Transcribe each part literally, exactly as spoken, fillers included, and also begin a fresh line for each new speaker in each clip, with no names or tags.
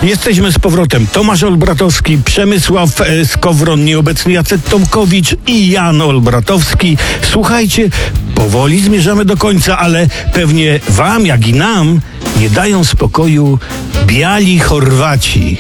Jesteśmy z powrotem. Tomasz Olbratowski, Przemysław e, Skowron, nieobecny Jacek Tomkowicz i Jan Olbratowski. Słuchajcie, powoli zmierzamy do końca, ale pewnie wam, jak i nam, nie dają spokoju biali Chorwaci.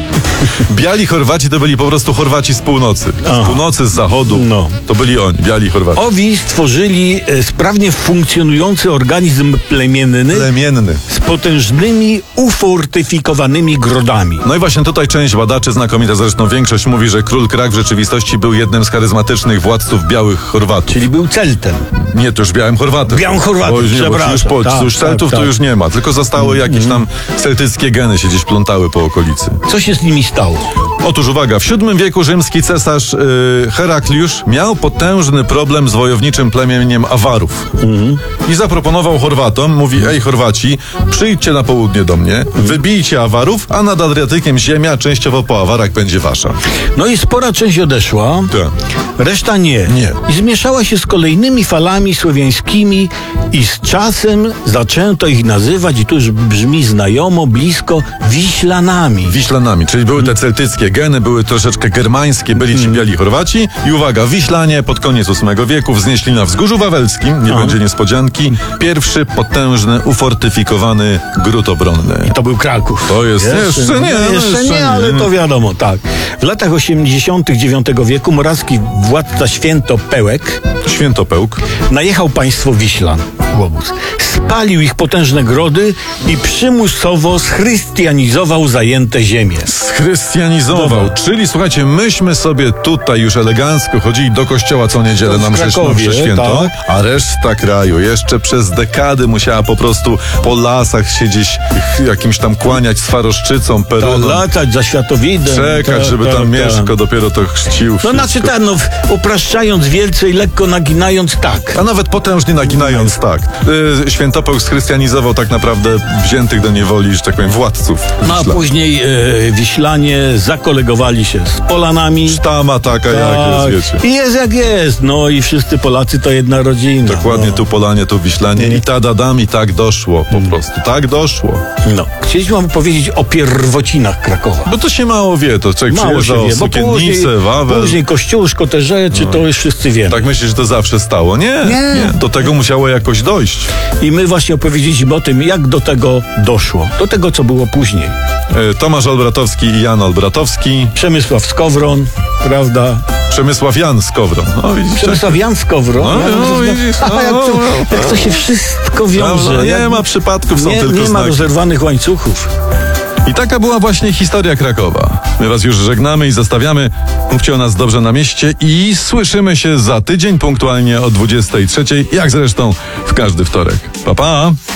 Biali Chorwaci to byli po prostu Chorwaci z północy. Z
Aha.
północy, z zachodu. No. To byli oni, biali Chorwaci.
Owi stworzyli e, sprawnie funkcjonujący organizm plemienny
Plemienny.
z potężnymi, ufortyfikowanymi grodami.
No i właśnie tutaj część badaczy, znakomita zresztą większość, mówi, że król Krak w rzeczywistości był jednym z charyzmatycznych władców białych Chorwatów.
Czyli był Celtem.
Nie, to już białym Chorwatem.
Białym Chorwatem,
Bo już, nie, bo
przepraszam.
już, po,
Tak,
już Celtów
tak,
to
tak.
już nie ma, tylko zostały jakieś tam celtyckie geny się gdzieś plątały po okolicy.
Co się z nimi stało?
Otóż uwaga, w siódmym wieku rzymski cesarz yy, Herakliusz miał potężny problem z wojowniczym plemieniem Awarów. Mhm. I zaproponował Chorwatom, mówi, ej Chorwaci, przyjdźcie na południe do mnie, wybijcie Awarów, a nad Adriatykiem ziemia częściowo po Awarach będzie wasza.
No i spora część odeszła,
Tak.
reszta nie.
Nie.
I zmieszała się z kolejnymi falami słowiańskimi i z czasem zaczęto ich nazywać, i tu już brzmi znajomo, blisko, Wiślanami.
Wiślanami, czyli były te celtyckie geny, były troszeczkę germańskie, byli ci biali Chorwaci i uwaga, Wiślanie pod koniec ósmego wieku wznieśli na Wzgórzu Wawelskim, nie
Aha.
będzie niespodzianki, pierwszy potężny, ufortyfikowany gród obronny.
To był Kraków.
To jest jeszcze nie, no
jeszcze
jeszcze
nie,
nie.
ale to wiadomo, tak. W latach osiemdziesiątych dziewiątego wieku morawski władca Świętopełek
Świętopełk.
najechał państwo Wiślan, Łobuz. Spalił ich potężne grody i przymusowo schrystianizował zajęte ziemie.
Schrystianizował,
Dobra.
czyli słuchajcie, myśmy sobie tutaj już elegancko chodzili do kościoła co niedzielę na
W
mszę
Krakowie,
święto,
tak.
a reszta kraju jeszcze przez dekady musiała po prostu po lasach się gdzieś ch- jakimś tam kłaniać z faroszczycą,
Ta,
peruną,
latać za światowidem.
czekać,
Ta,
żeby
ta,
tam
ta.
Mieszko dopiero to chrzcił
No
wszystko.
znaczy tak, no, w- upraszczając wielce i lekko naginając, tak.
A nawet potężnie naginając, tak. Y, Świętopełk schrystianizował tak naprawdę wziętych do niewoli, że tak powiem, władców.
No a
Wiśla.
później e, Wiślanie zakolegowali się z Polanami.
Sztama taka jak
Tak.
jest, wiecie.
I jest jak jest, no i wszyscy Polacy to jedna rodzina.
Dokładnie,
no.
tu Polanie, tu Wiślanie i tadadam i tak doszło po prostu, tak doszło.
No. Chcieliśmy wam powiedzieć o pierwocinach Krakowa.
Bo to się mało wie, to człowiek
Mało się
przyjeżdżał,
wie, bo później,
sukiennicę, wawel.
później Kościuszko, te rzeczy, to już wszyscy wiemy.
Tak myślisz, że to zawsze stało? Nie,
Nie.
Do tego musiało jakoś dojść.
I my właśnie opowiedzieliśmy o tym, jak do tego doszło. Do tego, co było później.
E, Tomasz Olbratowski i Jan Olbratowski,
Przemysław Skowron, prawda?
Przemysław Jan Skowron. O, widzicie?
Przemysław Jan Skowron.
No,
Ja
no,
rozumiem-
widzisz,
Aha, jak, to,
no,
jak to się wszystko wiąże.
No, nie
jak,
ma przypadków, są
nie,
tylko
nie ma
znaki.
rozerwanych łańcuchów.
I taka była właśnie historia Krakowa. My was już żegnamy i zostawiamy. Mówcie o nas dobrze na mieście i słyszymy się za tydzień punktualnie o dwudziestej trzeciej, jak zresztą w każdy wtorek. Pa, pa!